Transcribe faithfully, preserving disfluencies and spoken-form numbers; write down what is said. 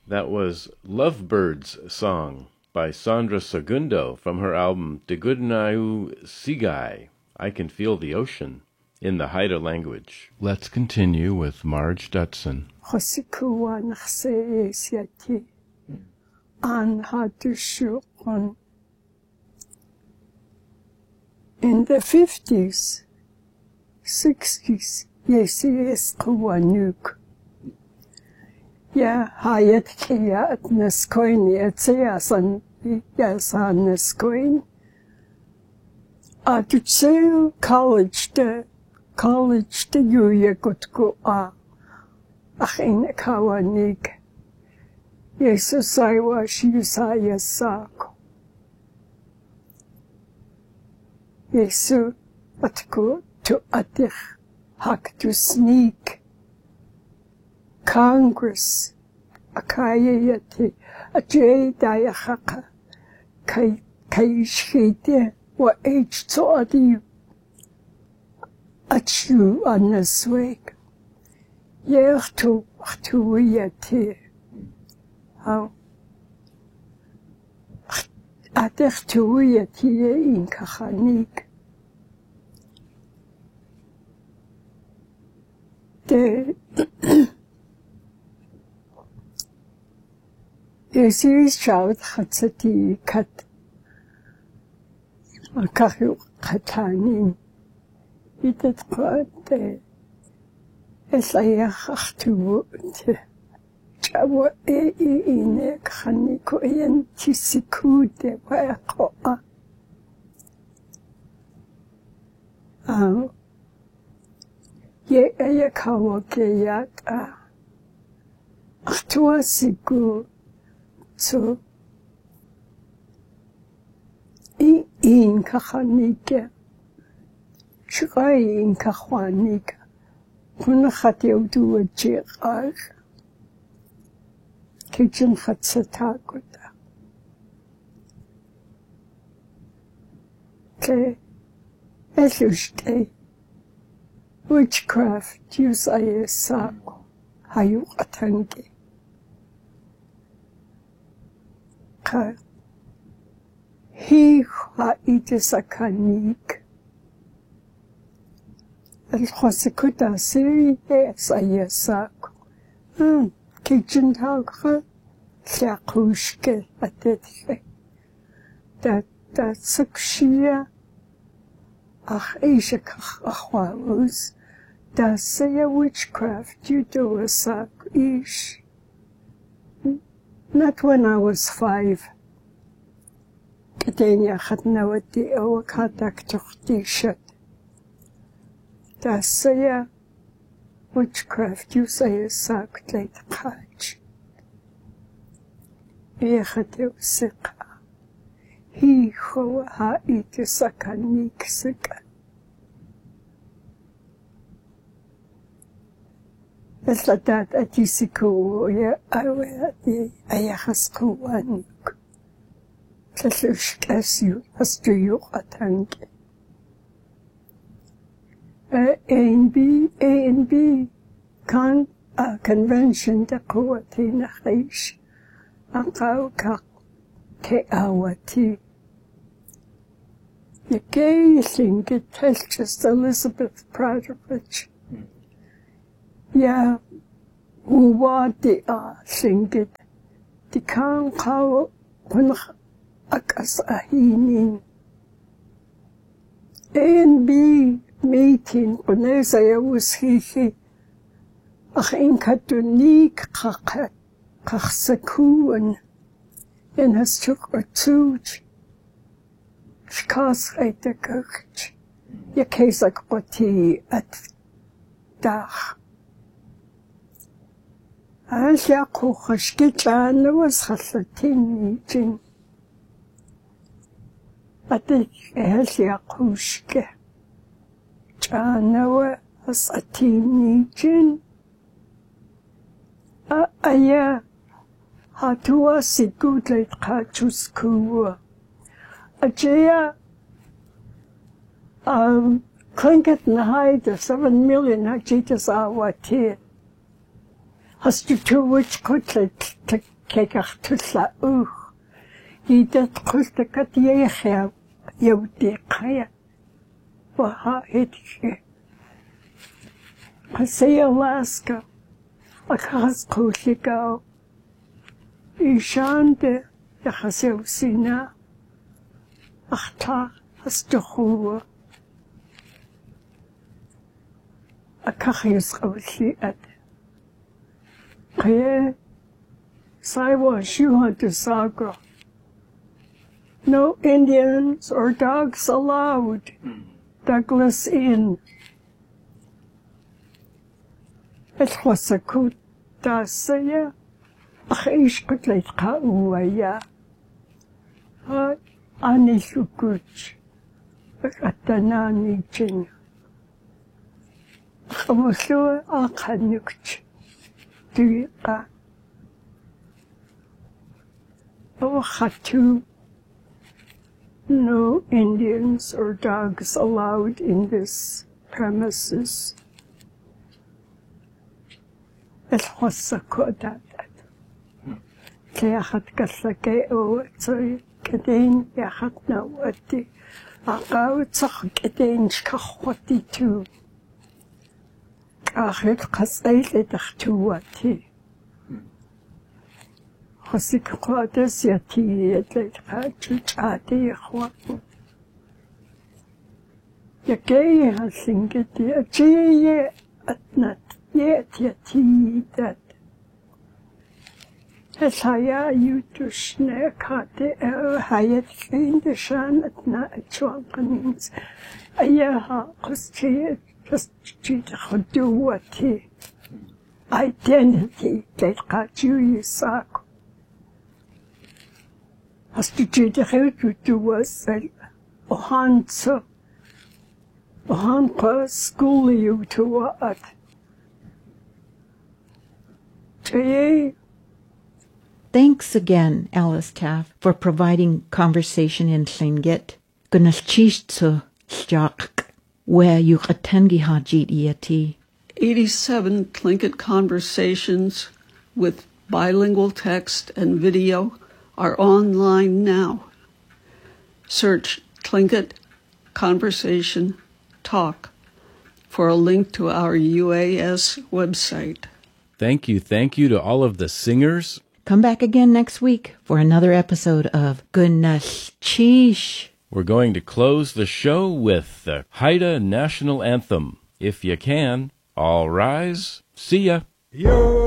That was Lovebirds Song by Sandra Segundo from her album Tegudnau Sigai, I Can Feel the Ocean, in the Haida language. Let's continue with Marge Dutson. In the fifties, sixties, yesies kuwanuk. Ya hayat kia at naskoin yetseasan yasan naskoin. Atutseo college de college de yuya gutku a achin kawanik. Jesus I was yusaya sako. Yesu atku to atich hak to sneak. Congress akaya yati ajay dayahaka kay kayshite wa h tsodi achu anasweg yertu tu yati how atich tu yati in kahanik de Yesis child hatsati kat akahu katanin itat qate esayah tu chawo e ine khani ko yen tisikude wa ko a ah ye ye kawo ke yata atua siku so i in kahanika shkai in kahwanika kun khati udu jiqal kitchen khatsatakuta ke elushte witchcraft use ayesako hayu atangi ka he ha itisakanik el khosikuta siri ayesako hmm kitchen talk Shakushke atethe that that sakshia ach ishakach achwarus that say a witchcraft you do a sak ish. Not when I was five. Ketenya khatnawati awakatak tukhtishat. That say a witchcraft you say a sak late kach. Yehate usika. He ho ha itisakanik sika. Eslatat atisiku ya awati ayahasku anik. Tlashushkasiu hastuyu atanke. A and B, A and B con a convention da kuwati na khaish. Akau ka ke awati. You gay think it tells just Elizabeth Pratovich. Yeah, uwati a think it. Di kan kau punach akas ahinin. A and B meeting unesa ya ushihi. Achin katunik kakat. Kachsakuen in his took or two. Schkas reite kirch. Je kesak oti at dach. Als ja kuchashkichan was hasatin jin. At the Elsia kushke. Chanawa hasatin jin. Aya. Hatua sigudlet kachuskuwa. Ajaya, um, klinket nahai the seven million hajitas awati. Hastu to which kutlet kekachtulla uh. Idat kultakat yekhya yawdi qaya. Waha etike. Qasay Alaska. Akas kulikao. Ishande yakhasew sina. Akhta astukhua. Akakhis qawli at. Qaya Saiwa Shuhanta Saga. No Indians or dogs allowed. Douglas Inn. It was a good dasaya. Akhish kutlet kauaya. Ani sukuch. Atanani chin. Amusua akanuch. Duka. Oh, Khatu. No Indians or dogs allowed in this premises. It was a kodat. Kayakhat kasake o tsoy kadin yakhat na wati. Akaw tsak kadin shkakhwati tu. Kahit kasay ledak tu wati. Khasik qadas yati yatlet khachut ati khwa. Yakay hasingati achiye atnat yet yati that. Hesaya yutushne kate hayat kindishan atna achwankanins. Ayaha qaschi qaschi khaduwati. Identity that qachu yisak. As to treat the help to was a Ohansa Ohanka school you to what? Thanks again, Alice Taff, for providing conversation in Tlingit. Gunashchistsu Stjak, where you atengi hajit iati. eighty-seven Tlingit conversations with bilingual text and video are online now. Search Tlingit Conversation Talk for a link to our U A S website. Thank you, thank you to all of the singers. Come back again next week for another episode of Gunashchish. We're going to close the show with the Haida National Anthem. If you can, all rise. See ya. Yo.